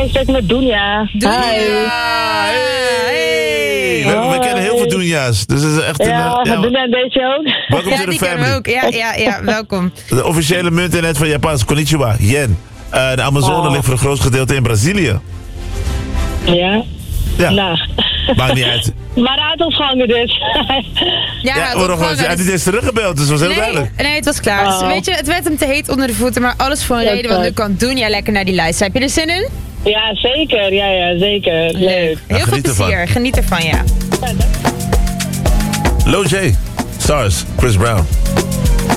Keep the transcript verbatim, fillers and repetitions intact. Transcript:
spreek met Dunja. Dunja. Hi. Hey. Hey. We, we kennen heel veel Dunja's. Dus het is echt Ja, een... Uh, Dunja en deze ook. welkom Ja, to the die kennen we family. ook. Ja, ja, ja, welkom. De officiële munteenheid van Japans. Konnichiwa. Yen. Uh, de Amazone Oh. ligt voor een groot gedeelte in Brazilië. Ja. Ja, Nou. maakt niet uit. Maar uit opgehangen dus. Ja, Ja, het hoor nog opvangen, eens. Hij dus- heeft eens teruggebeld, dus dat was heel Nee, duidelijk. nee, het was klaar. Oh. Dus weet je, het werd hem te heet onder de voeten, maar alles voor een Ja, reden, want nu kijk. kan Dunja lekker naar die lijst. Heb je er zin in? Ja, zeker. Ja, ja, zeker. Leuk. Heel veel geniet ervan. plezier. Geniet ervan, ja. Lil J. Stars. Chris Brown.